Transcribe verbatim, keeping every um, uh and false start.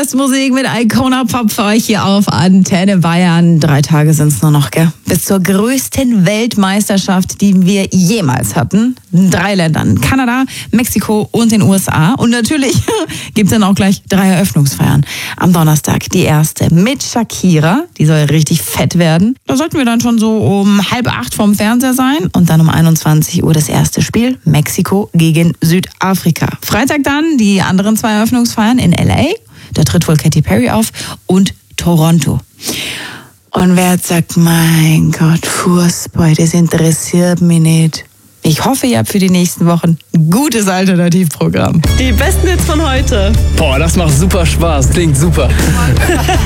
beste Musik mit Icona Pop für euch hier auf Antenne Bayern. Drei Tage sind es nur noch, gell? Bis zur größten Weltmeisterschaft, die wir jemals hatten. In drei Ländern. Kanada, Mexiko und den U S A. Und natürlich gibt es dann auch gleich drei Eröffnungsfeiern. Am Donnerstag die erste mit Shakira. Die soll richtig fett werden. Da sollten wir dann schon so um halb acht vorm Fernseher sein. Und dann um einundzwanzig Uhr das erste Spiel. Mexiko gegen Südafrika. Freitag dann die anderen zwei Eröffnungsfeiern in L A. Da tritt wohl Katy Perry auf. Und Toronto. Und wer jetzt sagt, mein Gott, Fußball, das interessiert mich nicht. Ich hoffe, ihr habt für die nächsten Wochen ein gutes Alternativprogramm. Die besten Hits von heute. Boah, das macht super Spaß. Klingt super.